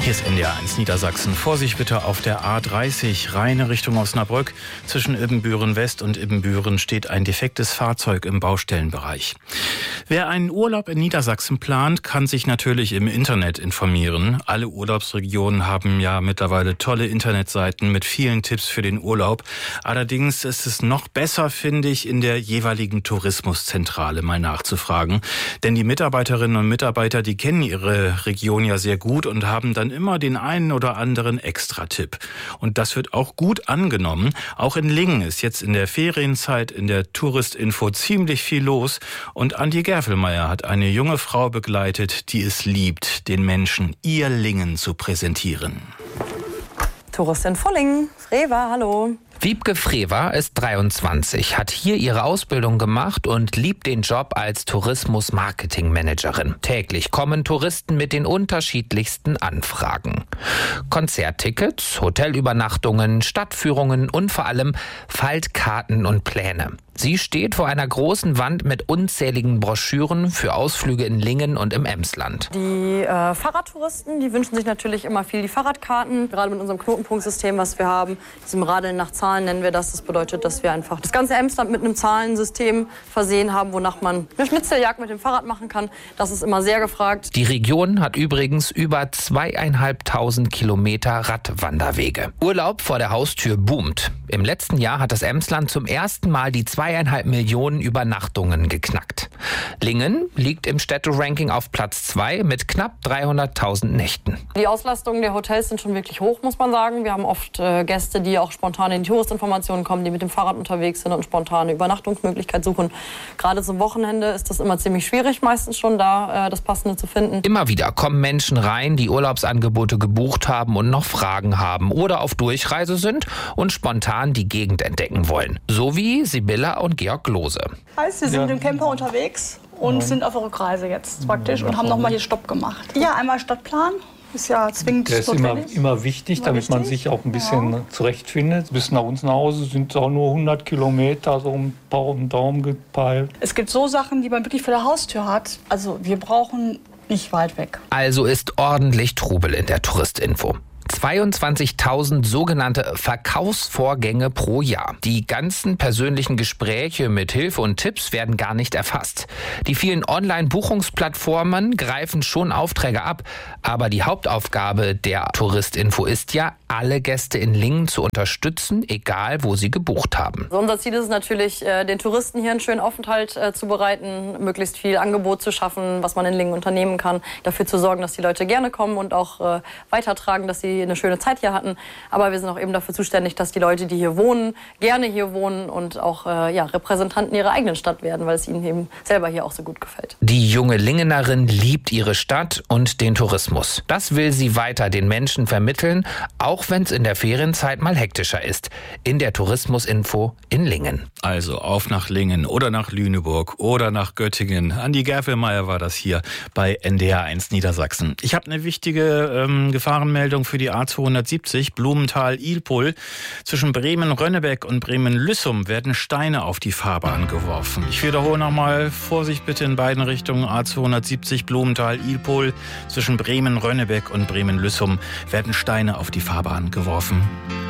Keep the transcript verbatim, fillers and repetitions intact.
Hier ist N D R eins Niedersachsen. Vorsicht bitte auf der A dreißig, Rheine Richtung Osnabrück. Zwischen Ibbenbüren West und Ibbenbüren steht ein defektes Fahrzeug im Baustellenbereich. Wer einen Urlaub in Niedersachsen plant, kann sich natürlich im Internet informieren. Alle Urlaubsregionen haben ja mittlerweile tolle Internetseiten mit vielen Tipps für den Urlaub. Allerdings ist es noch besser, finde ich, in der jeweiligen Tourismuszentrale mal nachzufragen. Denn die Mitarbeiterinnen und Mitarbeiter, die kennen ihre Region ja sehr gut und haben dann immer den einen oder anderen Extra-Tipp. Und das wird auch gut angenommen. Auch in Lingen ist jetzt in der Ferienzeit in der Touristinfo ziemlich viel los. Und Andi Gerfelmeier hat eine junge Frau begleitet, die es liebt, den Menschen ihr Lingen zu präsentieren. Touristinfo Lingen, Freva, hallo. Wiebke Freva ist dreiundzwanzig, hat hier ihre Ausbildung gemacht und liebt den Job als Tourismus-Marketing-Managerin. Täglich kommen Touristen mit den unterschiedlichsten Anfragen. Konzerttickets, Hotelübernachtungen, Stadtführungen und vor allem Faltkarten und Pläne. Sie steht vor einer großen Wand mit unzähligen Broschüren für Ausflüge in Lingen und im Emsland. Die äh, Fahrradtouristen, die wünschen sich natürlich immer viel die Fahrradkarten. Gerade mit unserem Knotenpunktsystem, was wir haben, diesem Radeln nach Zahlen nennen wir das. Das bedeutet, dass wir einfach das ganze Emsland mit einem Zahlensystem versehen haben, wonach man eine Schnitzeljagd mit dem Fahrrad machen kann. Das ist immer sehr gefragt. Die Region hat übrigens über zweieinhalbtausend Kilometer Radwanderwege. Urlaub vor der Haustür boomt. Im letzten Jahr hat das Emsland zum ersten Mal die zweieinhalb Millionen Übernachtungen geknackt. Lingen liegt im Städteranking auf Platz zwei mit knapp dreihunderttausend Nächten. Die Auslastungen der Hotels sind schon wirklich hoch, muss man sagen. Wir haben oft äh, Gäste, die auch spontan in die Touristinformationen kommen, die mit dem Fahrrad unterwegs sind und spontane Übernachtungsmöglichkeit suchen. Gerade zum Wochenende ist das immer ziemlich schwierig, meistens schon da äh, das Passende zu finden. Immer wieder kommen Menschen rein, die Urlaubsangebote gebucht haben und noch Fragen haben oder auf Durchreise sind und spontan die Gegend entdecken wollen. So wie Sibylla und Georg Lose. Heißt, wir sind Ja. mit dem Camper unterwegs und sind auf der Rückreise jetzt praktisch und haben nochmal hier Stopp gemacht. Ja, einmal Stadtplan. Ist ja zwingend Der ist immer, notwendig. immer wichtig, Immer damit man wichtig. sich auch ein bisschen Ja. zurechtfindet. Bis nach uns nach Hause sind es auch nur hundert Kilometer, so ein paar auf den Daumen gepeilt. Es gibt so Sachen, die man wirklich vor der Haustür hat. Also wir brauchen nicht weit weg. Also ist ordentlich Trubel in der Touristinfo. zweiundzwanzigtausend sogenannte Verkaufsvorgänge pro Jahr. Die ganzen persönlichen Gespräche mit Hilfe und Tipps werden gar nicht erfasst. Die vielen Online-Buchungsplattformen greifen schon Aufträge ab, aber die Hauptaufgabe der Touristinfo ist ja, alle Gäste in Lingen zu unterstützen, egal wo sie gebucht haben. So, unser Ziel ist es natürlich, äh, den Touristen hier einen schönen Aufenthalt äh, zu bereiten, möglichst viel Angebot zu schaffen, was man in Lingen unternehmen kann, dafür zu sorgen, dass die Leute gerne kommen und auch äh, weitertragen, dass sie eine schöne Zeit hier hatten. Aber wir sind auch eben dafür zuständig, dass die Leute, die hier wohnen, gerne hier wohnen und auch äh, ja, Repräsentanten ihrer eigenen Stadt werden, weil es ihnen eben selber hier auch so gut gefällt. Die junge Lingenerin liebt ihre Stadt und den Tourismus. Das will sie weiter den Menschen vermitteln, auch wenn es in der Ferienzeit mal hektischer ist. In der Tourismusinfo in Lingen. Also auf nach Lingen oder nach Lüneburg oder nach Göttingen. Andi Gerfelmeier war das hier bei N D R eins Niedersachsen. Ich habe eine wichtige ähm, Gefahrenmeldung für die A zweihundertsiebzig, Blumenthal-Ilpol. Zwischen Bremen-Rönnebeck und Bremen-Lüssum werden Steine auf die Fahrbahn geworfen. Ich wiederhole nochmal, Vorsicht bitte in beiden Richtungen. A zweihundertsiebzig, Blumenthal-Ilpol. Zwischen Bremen-Rönnebeck und Bremen-Lüssum werden Steine auf die Fahrbahn geworfen.